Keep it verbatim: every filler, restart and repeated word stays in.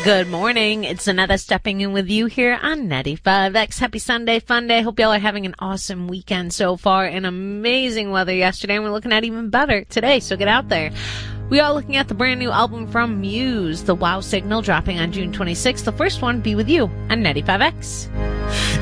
Good morning. It's Annetta stepping in with you here on ninety-five X. Happy Sunday, fun day. Hope y'all are having an awesome weekend so far. And amazing weather yesterday, and we're looking at even better today, so get out there. We are looking at the brand new album from Muse, The Wow Signal, dropping on June twenty-sixth. The first one, Be With You, on ninety-five X.